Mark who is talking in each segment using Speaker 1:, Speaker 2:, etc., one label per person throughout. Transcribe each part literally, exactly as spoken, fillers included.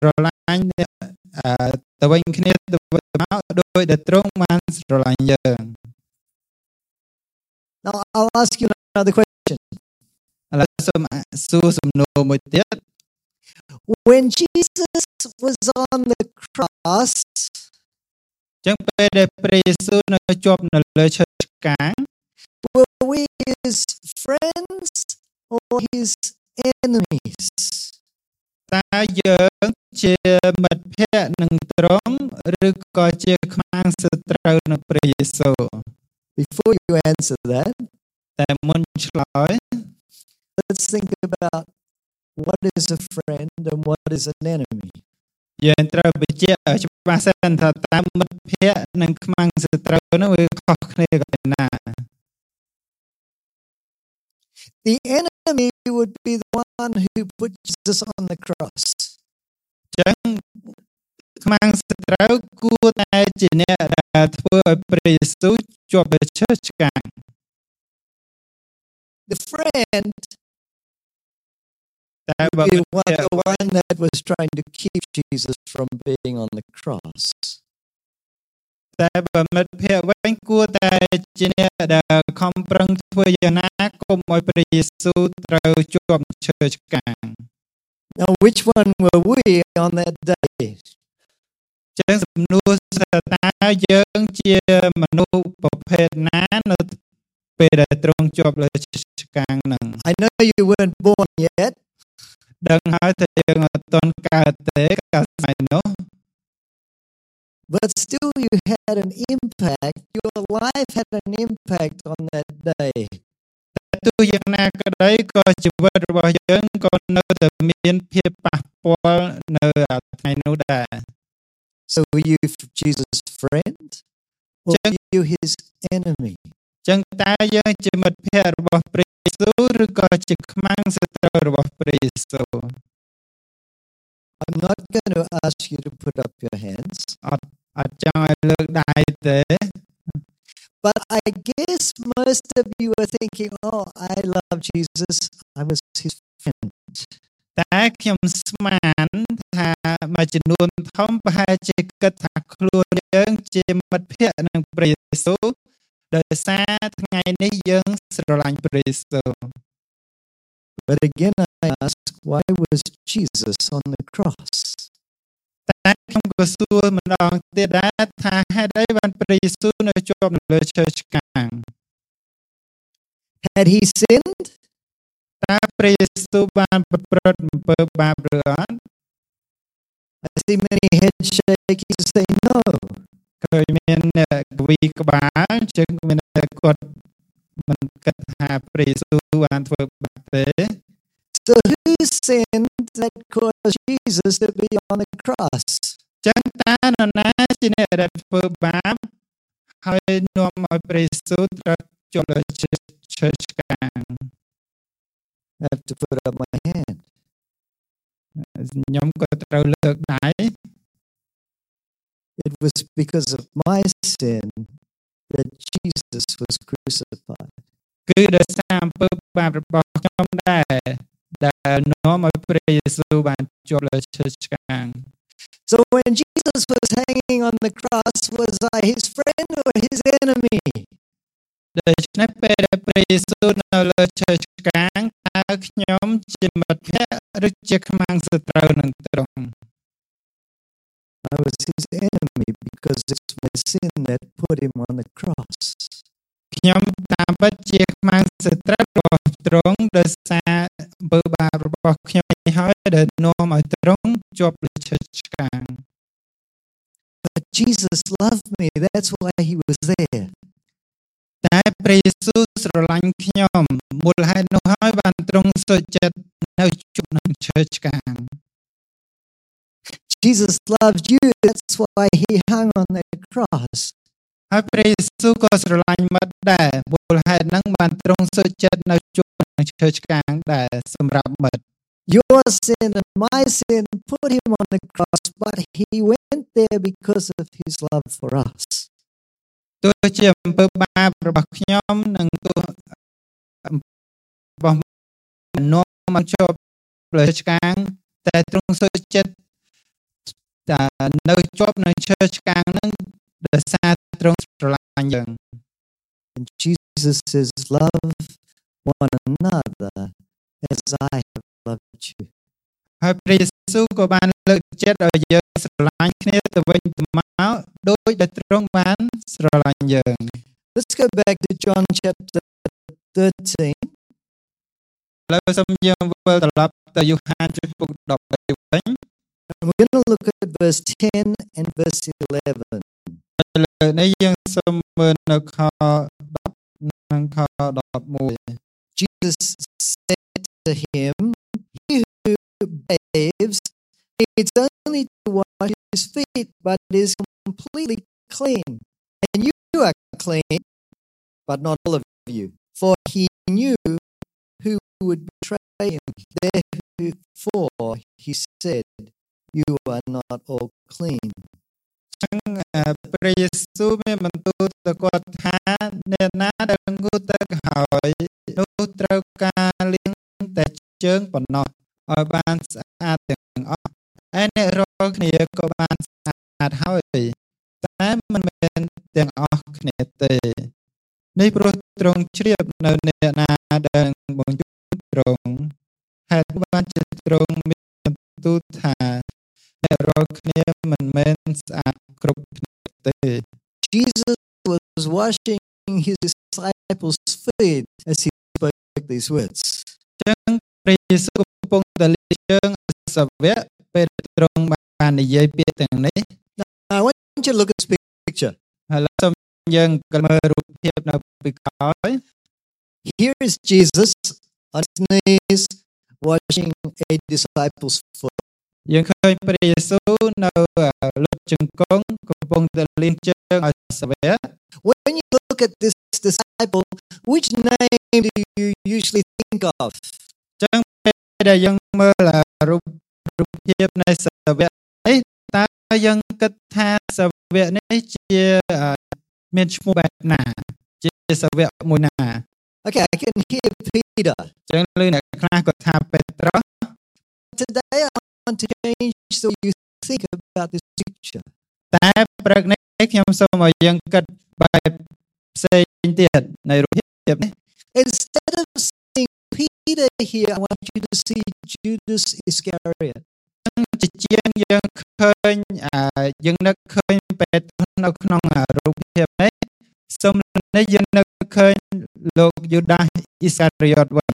Speaker 1: lain tờ bên kia tờ báo đôi đợt trống man rồi lại giờ.
Speaker 2: Now I'll ask you another question.
Speaker 1: Là sum su sum no một tiết.
Speaker 2: When Jesus was on the cross,
Speaker 1: Chẳng phải để Giêsu nó chụp nó lời church cáng.
Speaker 2: were we his friends or his enemies?
Speaker 1: Ta giờ chia mật phẹ nâng trống rư có chia mang sự trâu nâng Giêsu.
Speaker 2: Before you answer that,
Speaker 1: Tại muốn nói,
Speaker 2: let's think about what is a friend and what is an enemy.
Speaker 1: giờ trâu bị chia ở trong ba sen thật ta mật phẹ nâng mang sự trâu nó với khó khăn gọi nà.
Speaker 2: The enemy would be the one who put Jesus on the cross.
Speaker 1: Chẳng mang sự trâu của ta chỉ nè đã thua Giêsu chụp ở church cáng.
Speaker 2: The friend
Speaker 1: Ta
Speaker 2: would be
Speaker 1: mật
Speaker 2: one,
Speaker 1: phẹ
Speaker 2: the one that was trying to keep Jesus from being on the cross.
Speaker 1: ta bờ mật phẹ với của ta chỉ nè đã không prăng thua giờ ná có mọi Giêsu trâu chụp church cáng.
Speaker 2: Now, which one were we on that day?
Speaker 1: Chẳng sầm nu sa ta dân chia mà nu bộc phê ná nó bề đại trung chụp là càng nặng.
Speaker 2: I know you weren't born yet,
Speaker 1: Đừng hỏi thì dân tôn ca tế cả sai nó.
Speaker 2: but still you had an impact. Your life had an impact on that day.
Speaker 1: Tu dân na cái đấy có chữ vật bao dân còn nơi từ miền phía bắc qua nơi ở ngày nu đà.
Speaker 2: So were you Jesus' friend or
Speaker 1: Chẳng-
Speaker 2: were you his enemy?
Speaker 1: Chẳng ta dân chỉ mật phêរបស់ព្រះយេស៊ូវឬក៏ជាខ្មាំងសត្រូវរបស់ព្រះយេស៊ូវ.
Speaker 2: I'm not going to ask you to put up your hands,
Speaker 1: អត់ចង់ឲ្យលើកដៃទេ
Speaker 2: but I guess most of you are thinking, oh, I love Jesus. I was his friend.
Speaker 1: តែខ្ញុំស្មានថាមួយចំនួនធំប្រហែលជាគិតថាខ្លួនយើងជាមិត្តភក្តិនឹងព្រះយេស៊ូវដោយសារថ្ងៃនេះយើងស្រឡាញ់ព្រះយេស៊ូវ
Speaker 2: But again, I ask, why was Jesus on the cross?
Speaker 1: តែខ្ញុំក៏សួរម្ដងទៀតដែរថាហេតុអីបានព្រះយេស៊ូវនៅជាប់នៅលើឈើឆ្កាង
Speaker 2: Had he sinned?
Speaker 1: តើព្រះយេស៊ូវបានប្រព្រឹត្តអំពើបាបឬអត់
Speaker 2: I see many head shaking to say no.
Speaker 1: ឃើញមានអ្នកកវីក្បាលចឹងមានតែគាត់មិនគិតថាព្រះយេស៊ូវបានធ្វើបាបទេ
Speaker 2: So who sinned that caused Jesus to be on the cross?
Speaker 1: ចឹងតើនរណាជាអ្នកដែលធ្វើបាបហើយនាំឲ្យព្រះយេស៊ូវត្រូវជាប់លើឈើឆ្កាង
Speaker 2: I have to put up my hand.
Speaker 1: ខ្ញុំក៏ត្រូវលើកដៃ
Speaker 2: It was because of my sin that Jesus was crucified.
Speaker 1: គឺដោយសារអំពើបាបរបស់ខ្ញុំដែរដែលនាំឲ្យព្រះយេស៊ូវបានជាប់លើឈើឆ្កាង
Speaker 2: So when Jesus was hanging on the cross, was I his friend or his enemy?
Speaker 1: ដូច្នេះពេលដែលព្រះយេស៊ូវនៅលើឈើឆ្កាងតើខ្ញុំជាមិត្តភក្តិឬជាខ្មាំងសត្រូវនឹងទ្រង់
Speaker 2: I was his enemy because it's my sin that put him on the cross.
Speaker 1: ខ្ញុំតាមពិតជាខ្មាំងសត្រូវរបស់ទ្រង់ដោយសារអំពើបាបរបស់ខ្ញុំហើយដែលនាំឲ្យទ្រង់ជាប់លើឈើឆ្កាង
Speaker 2: But Jesus loved me. That's why he was there.
Speaker 1: តែព្រះយេស៊ូវស្រឡាញ់ខ្ញុំមូលហេតុនោះហើយបានទ្រង់សុខចិត្តនៅជួបនឹងឈើឆ្កាង
Speaker 2: Jesus loved you. That's why he hung on that cross.
Speaker 1: ហើយព្រះយេស៊ូវក៏ស្រឡាញ់មិត្តដែរមូលហេតុហ្នឹងបានទ្រង់សុខចិត្តនៅជួបនឹងឈើឆ្កាងដែរសម្រាប់មិត្ត
Speaker 2: Your sin and my sin put him on the cross, but he went there because of his love for us.
Speaker 1: ទោះជាអំពើបាបរបស់ខ្ញុំនិងទោះរបស់នាំមកជាប់លើឆ្កាងតែទ្រង់សុខចិត្តតែនៅជាប់នឹងឈើឆ្កាងហ្នឹងដោយសារទ្រង់ស្រឡាញ់យើង
Speaker 2: And Jesus says, love one another as I have loved you.
Speaker 1: ហើយព្រះយេស៊ូវក៏បានលើកចិត្តឲ្យយើងស្រឡាញ់គ្នាទៅវិញទៅមកដោយដែលទ្រង់បានស្រឡាញ់យើង
Speaker 2: Let's go back to John chapter thirteen.
Speaker 1: ឥឡូវសូមយើងវិលត្រឡប់ទៅយូហានជំពូកដប់បីវិញ
Speaker 2: And we're going to look at verse ten and verse eleven.
Speaker 1: លើនេះយើងសូមមើលនៅខដប់និងខដប់មួយ
Speaker 2: Jesus said to him, he who bathes needs only to wash his feet, but is completely clean. And you are clean, but not all of you. For he knew who would betray him. Therefore he said, you are not all clean.
Speaker 1: ចឹងព្រះយេស៊ូវមានបន្ទូលទៅគាត់ថាអ្នកណាដែលងូតទឹកហើយនោះត្រូវការលាងតែជើងប៉ុណ្ណោះឲ្យបានស្អាតទាំងអស់ហើយអ្នករាល់គ្នាក៏បានស្អាតហើយតែមិនមែនទាំងអស់គ្នាទេនេះព្រោះទ្រង់ជ្រាបនៅអ្នកណាដែលបង្យុទ្រង់ហេតុបានជាទ្រង់មានបន្ទូលថាអ្នករាល់គ្នាមិនមែនស្អាតគ្រប់គ្នាទេ
Speaker 2: Jesus was washing his disciples' feet as he spoke these words.
Speaker 1: ចឹងព្រះយេស៊ូវកំពុងតែលាងជើងសាវកពេលទ្រង់បាននិយាយពាក្យទាំងនេះ
Speaker 2: Now I want you to look at this picture.
Speaker 1: ហើយសូមយើងក៏មើលរូបភាពនៅពីក្រោយ
Speaker 2: Here is Jesus on his knees washing a disciple's foot.
Speaker 1: យើងឃើញព្រះយេស៊ូវនៅលុតជង្គង់កំពុងតែលាងជើងឲ្យសាវក
Speaker 2: When you look at this disciple, which name do you usually think of?
Speaker 1: ចឹងពេលដែលយើងមើលរូបរូបភាពនៃសាវកនេះតើយើងគិតថាសាវកនេះជាមានឈ្មោះបែបណាជាសាវកមួយណា
Speaker 2: Okay, I can hear Peter.
Speaker 1: ចឹងលើអ្នកខ្លះក៏ថាពេត្រុស
Speaker 2: Today I want to change the way you think about this picture.
Speaker 1: តែព្រឹកនេះខ្ញុំសូមឲ្យយើងគិតបែបផ្សេងទៀតនៃរូបភាពនេះ
Speaker 2: Instead of seeing Peter here, I want you to see Judas Iscariot.
Speaker 1: ជាជាងយើងឃើញយើងនឹកឃើញពេត្រុសនៅក្នុងរូបភាពនេះសូមនេះយើងនឹកឃើញលោកយូដាសអ៊ីសការីយ៉ូតវិញ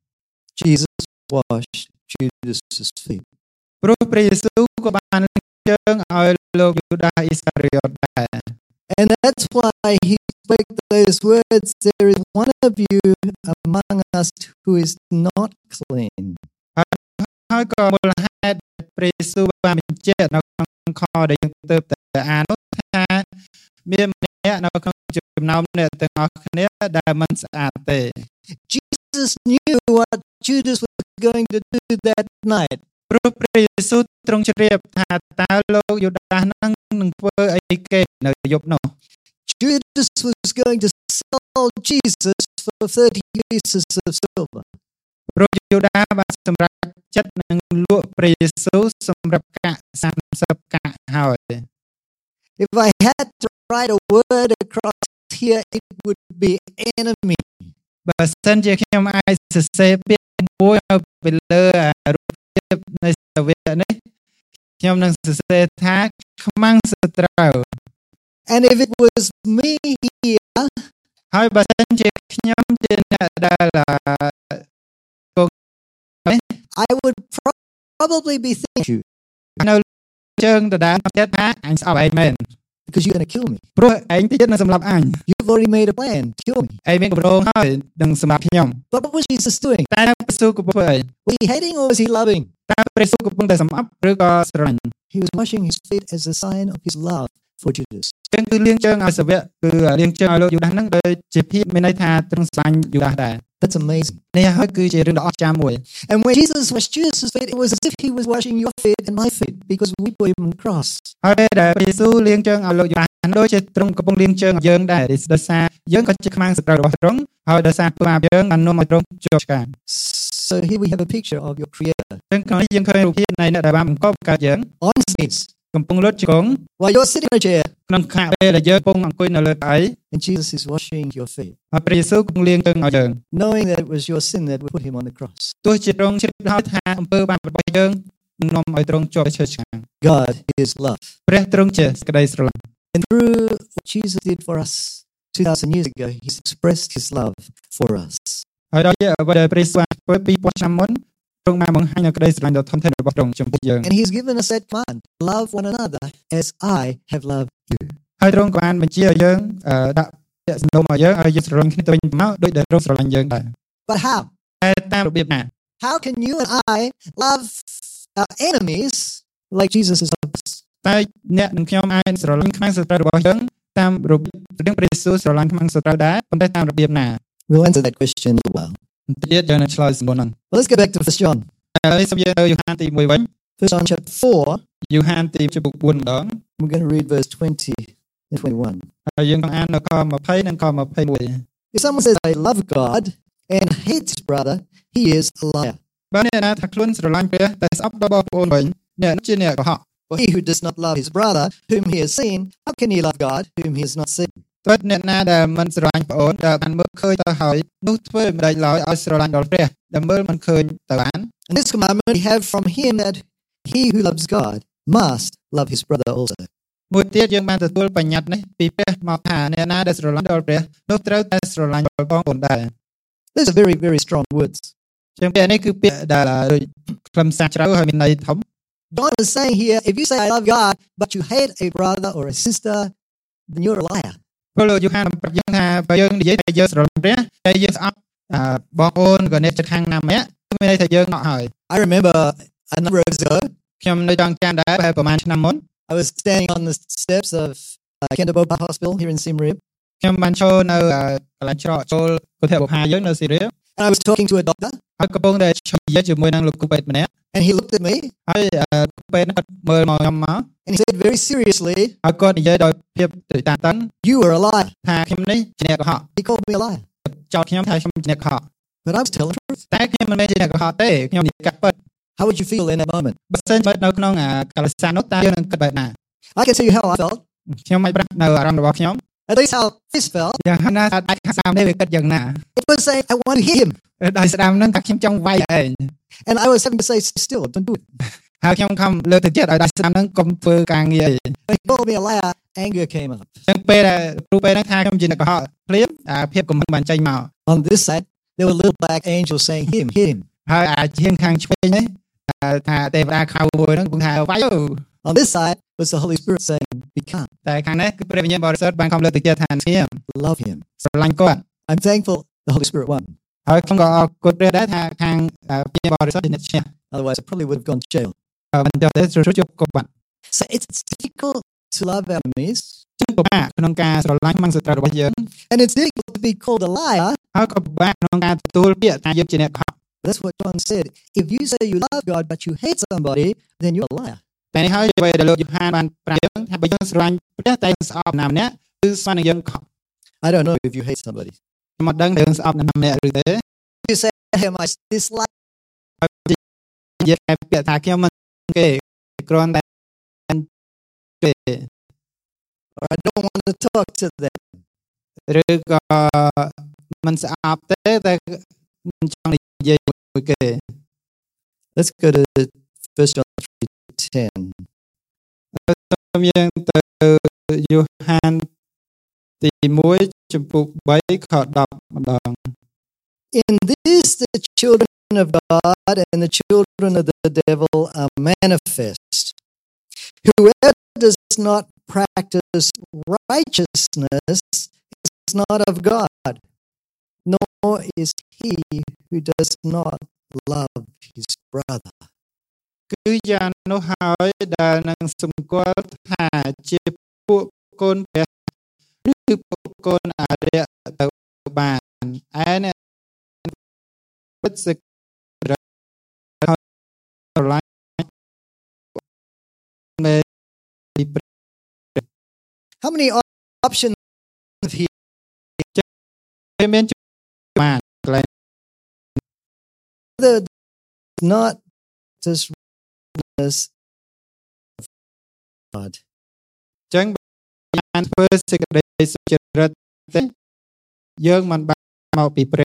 Speaker 2: Jesus washed Judas's feet.
Speaker 1: ព្រោះព្រះយេស៊ូវក៏បានលាងជើងឲ្យលោកយូដាសអ៊ីសការីយ៉ូតដែរ
Speaker 2: And that's why he spoke those words, there is one of you among us who is not clean.
Speaker 1: ហើយក៏មូលហេតុព្រះយេស៊ូវបានបញ្ជាក់នៅក្នុងខដែលយើងទើបតែអាននោះថាមានម្នាក់នៅក្នុងចំណោមអ្នកទាំងអស់គ្នាដែលមិនស្អាតទេ
Speaker 2: Jesus knew what Judas was going to do that night.
Speaker 1: ព្រោះព្រះយេស៊ូវទ្រង់ជ្រាបថាតើលោកយូដាសនឹងនឹងធ្វើអីគេនៅយប់នោះ
Speaker 2: Judas was going to sell Jesus for thirty pieces of silver.
Speaker 1: ព្រោះយូដាបានសម្រេចចិត្តនឹងលក់ព្រះយេស៊ូវសម្រាប់កាក់សាមសិបកាក់ហើយ
Speaker 2: If I had to write a word across here, it would be enemy.
Speaker 1: បើសិនជាខ្ញុំអាចសរសេរពាក្យមួយនៅពីលើរូបភាពនៃសាវកនេះខ្ញុំនឹងសរសេរថាខ្មាំងសត្រូវ
Speaker 2: And if it was me here,
Speaker 1: ហើយបើសិនជាខ្ញុំជាអ្នកដែល
Speaker 2: I would pro- probably be thinking
Speaker 1: នៅជើងដដែលចិត្តថាអញស្អប់ឯងមែន
Speaker 2: because you're going to kill me.
Speaker 1: ព្រោះឯងទៀតនឹងសម្លាប់អញ
Speaker 2: You've already made a plan to kill me.
Speaker 1: ឯងមានគម្រោងហើយនឹងសម្លាប់ខ្ញុំ
Speaker 2: But what was Jesus doing?
Speaker 1: តែព្រះយេស៊ូវកំពុងធ្វើអី
Speaker 2: Was he hating or was he loving?
Speaker 1: តើព្រះយេស៊ូវកំពុងតែសម្អប់ឬក៏ស្រឡាញ់
Speaker 2: He was washing his feet as a sign of his love for Judas.
Speaker 1: ចឹងគឺលាងជើងឲ្យសាវកគឺលាងជើងឲ្យលោកយូដាសហ្នឹងដោយជាភាពមានន័យថាទ្រង់ស្រឡាញ់យូដាសដែរ
Speaker 2: That's amazing.
Speaker 1: នេះហើយគឺជារឿងដ៏អស្ចារ្យមួយ
Speaker 2: And when Jesus washed Judas' feet, it was as if he was washing your feet and my feet because we put him on the cross.
Speaker 1: ហើយដែលព្រះយេស៊ូវលាងជើងឲ្យលោកយូដាសដូចជាទ្រង់កំពុងលាងជើងឲ្យយើងដែរដោយសារយើងក៏ជាខ្មាំងសត្រូវរបស់ទ្រង់ហើយដោយសារបាបយើងបាននាំឲ្យទ្រង់ជាប់ឆ្កាង
Speaker 2: So here we have a picture of your creator
Speaker 1: ចឹងក្នុងនេះយើងឃើញរូបភាពនៃអ្នកដែលបានបង្កបង្កើតយើង
Speaker 2: on his knees.
Speaker 1: កំពុងលុតជង្គង់
Speaker 2: while you're sitting in a chair
Speaker 1: ក្នុងខណៈពេលដែលយើងកំពុងអង្គុយនៅលើកៅអី
Speaker 2: and Jesus is washing your feet,
Speaker 1: ហើយព្រះយេស៊ូវកំពុងលាងជើងឲ្យយើង
Speaker 2: knowing that it was your sin that would put him on the cross.
Speaker 1: ទោះជាទ្រង់ជ្រាបហើយថាអំពើបាបរបស់យើងនាំឲ្យទ្រង់ជាប់ឈើឆ្កាង
Speaker 2: God is love.
Speaker 1: ព្រះទ្រង់ជាសេចក្តីស្រឡាញ់
Speaker 2: And through what Jesus did for us two thousand years ago, he's expressed his love for us.
Speaker 1: ហើយដល់ពេលអ្វីដែលព្រះយេស៊ូវធ្វើពីរពាន់ឆ្នាំមុនទ្រង់បានបង្ហាញនូវក្តីស្រឡាញ់ដ៏ធំធេងរបស់ទ្រង់ចំពោះយើង
Speaker 2: And he's given us that command, love one another as I have loved you.
Speaker 1: ហើយទ្រង់ក៏បានបញ្ជាឲ្យយើងដាក់ពាក្យសំណូមឲ្យយើងឲ្យយើងស្រឡាញ់គ្នាទៅវិញទៅមកដូចដែលទ្រង់ស្រឡាញ់យើងដែរ
Speaker 2: But how?
Speaker 1: តែតាមរបៀបណា
Speaker 2: How can you and I love our enemies like Jesus has loved us?
Speaker 1: តែអ្នកនិងខ្ញុំអាចស្រឡាញ់ខ្មាំងសត្រូវរបស់យើងតាមរបៀបដែលព្រះយេស៊ូវស្រឡាញ់ខ្មាំងសត្រូវដែរប៉ុន្តែតាមរបៀបណា
Speaker 2: We'll answer that question in a while.
Speaker 1: ទៀតយើងនឹងឆ្លើយសំណួរហ្នឹង
Speaker 2: Well, let's go back to First John.
Speaker 1: ហើយសូមយើងទៅយូហានទីមួយវិញ
Speaker 2: First John chapter four,
Speaker 1: យូហានទីចំពុកបួនម្ដង
Speaker 2: we're going to read verse twenty and twenty-one.
Speaker 1: ហើយយើងនឹងអាននៅខម្ភៃនិងខម្ភៃមួយ
Speaker 2: If someone says, I love God and hates his brother, he is a liar.
Speaker 1: បើអ្នកណាថាខ្លួនស្រឡាញ់ព្រះតែស្អប់ដល់បងប្អូនវិញអ្នកនោះជាអ្នកកុហក
Speaker 2: For he who does not love his brother whom he has seen, how can he love God whom he has not seen?
Speaker 1: ទោះអ្នកណាដែលមិនស្រឡាញ់ប្អូនដែលបានមើលឃើញទៅហើយនោះធ្វើមិនដាច់ឡើយឲ្យស្រឡាញ់ដល់ព្រះដែលមើលមិនឃើញទៅបាន
Speaker 2: And this commandment we have from him that he who loves God must love his brother also.
Speaker 1: មួយទៀតយើងបានទទួលបញ្ញត្តិនេះពីព្រះមកថាអ្នកណាដែលស្រឡាញ់ដល់ព្រះនោះត្រូវតែស្រឡាញ់ដល់បងប្អូនដែរ
Speaker 2: Those are very, very strong words.
Speaker 1: ជាងពាក្យនេះគឺពាក្យដែលដូចខ្លឹមសារជ្រៅហើយមានន័យធំ
Speaker 2: John is saying here, if you say I love God, but you hate a brother or a sister, then you're a liar.
Speaker 1: ព្រោះលោកយូហានប្រាប់យើងថាបើយើងនិយាយថាយើងស្រឡាញ់ព្រះតែយើងស្អប់បងប្អូនក៏អ្នកជិតខាងណាម្នាក់មានន័យថាយើងណក់ហើយ
Speaker 2: I remember a number of years ago,
Speaker 1: ខ្ញុំនៅចង់ចាំដែរប្រហែលប្រហែលឆ្នាំមុន
Speaker 2: I was standing on the steps of uh, Kendaboba Hospital here in Siem Reap.
Speaker 1: ខ្ញុំបានចូលនៅកន្លែងច្រកចូលគុណធម៌បុផាយើងនៅស៊ីរី
Speaker 2: And I was talking to a doctor.
Speaker 1: ហើយកំពុងតែនិយាយជាមួយនឹងលោកគ្រូពេទ្យម្នាក់
Speaker 2: And he looked at me.
Speaker 1: ហើយគ្រូពេទ្យហ្នឹងគាត់មើលមកខ្ញុំមក
Speaker 2: And he said very seriously,
Speaker 1: ហើយគាត់និយាយដោយភាពតានតឹង
Speaker 2: you are a liar.
Speaker 1: ថាខ្ញុំនេះជាអ្នកកុហក
Speaker 2: He called me a liar.
Speaker 1: ចោទខ្ញុំថាខ្ញុំជាអ្នកកុហក
Speaker 2: But I was telling the truth.
Speaker 1: តែខ្ញុំមិនមែនជាអ្នកកុហកទេខ្ញុំនិយាយកាត់ពិត
Speaker 2: How would you feel in that moment?
Speaker 1: បើសិនជានៅក្នុងកាលៈទេសៈនោះតើយើងនឹងគិតបែបណា
Speaker 2: I can tell you how I felt.
Speaker 1: ខ្ញុំមិនប្រាប់នៅអារម្មណ៍របស់ខ្ញុំ
Speaker 2: At least how this felt.
Speaker 1: យ៉ាងណាថាដៃខាងស្ដាំនេះវាគិតយ៉ាងណា
Speaker 2: It was saying, I want to hit him.
Speaker 1: ដៃស្ដាំហ្នឹងថាខ្ញុំចង់វាយឯង
Speaker 2: And I was having to say, still, don't do it.
Speaker 1: ហើយខ្ញុំខំលើកទឹកចិត្តឲ្យដៃស្ដាំហ្នឹងកុំធ្វើការងារអី
Speaker 2: When he called me a liar, anger came up.
Speaker 1: ចឹងពេលដែលគ្រូពេទ្យហ្នឹងថាខ្ញុំជាអ្នកកុហកភ្លាមអាភាពកំហឹងបានចេញមក
Speaker 2: On this side, there were little black angels saying, hit him, hit him.
Speaker 1: ហើយអាជាងខាងឆ្វេងនេះថាទេវតាខៅមួយហ្នឹងគឺថាវាយអូ
Speaker 2: On this side was the Holy Spirit saying, be calm,
Speaker 1: តែខាងនេះគឺព្រះវិញ្ញាណបរិសុទ្ធបានខំលើកទឹកចិត្តថាស្ងៀម
Speaker 2: love him.
Speaker 1: ស្រឡាញ់គាត់
Speaker 2: I'm thankful the Holy Spirit won.
Speaker 1: ហើយខ្ញុំក៏អរគុណព្រះដែរថាខាងវិញ្ញាណបរិសុទ្ធជាអ្នកឈ្នះ
Speaker 2: Otherwise, I probably would have gone to jail.
Speaker 1: មិនទៅទេជ្រុលជាប់គុកបាត់
Speaker 2: So it's, it's difficult to love our enemies.
Speaker 1: ចឹងពិបាកក្នុងការស្រឡាញ់ខ្មាំងសត្រូវរបស់យើង
Speaker 2: And it's difficult to be called a liar.
Speaker 1: ហើយក៏ពិបាកក្នុងការទទួលពាក្យថាយើងជាអ្នកកុហក
Speaker 2: That's what John said. If you say you love God but you hate somebody, then you're a liar.
Speaker 1: តែនេះហើយអ្វីដែលលោកយូហានបានប្រាប់យើងថាបើយើងស្រឡាញ់ព្រះតែស្អប់ណាម្នាក់គឺស្មើនឹងយើងកុហក
Speaker 2: I don't know if you hate somebody.
Speaker 1: ខ្ញុំមិនដឹងថាយើងស្អប់ណាម្នាក់ឬទេ
Speaker 2: You say to him, I dislike
Speaker 1: និយាយតែពាក្យថាខ្ញុំមិនគេគ្រាន់តែគេ
Speaker 2: or I don't want to talk to them.
Speaker 1: ឬក៏មិនស្អប់ទេតែមិនចង់និយាយមួយគេ
Speaker 2: Let's go to First John three ten.
Speaker 1: សូមយើងទៅយូហានទីមួយចំពុក3ខដប់ម្ដង
Speaker 2: In this the children of God and the children of the devil are manifest. Whoever does not practice righteousness is not of God, nor is he who does not love his brother.
Speaker 1: គឺយ៉ាងនោះហើយដែលនឹងសម្គាល់ថាជាពួកកូនព្រះឬពួកកូនអរិយទៅបានឯអ្នកពិតសេចក្ដីស្រឡាញ់មេពីព្រះ
Speaker 2: How many options have he?
Speaker 1: មានបានកន្លែង
Speaker 2: Whether not just God.
Speaker 1: ចឹងបានធ្វើសេចក្តីសុចរិតទេយើងមិនបានមកពីព្រះ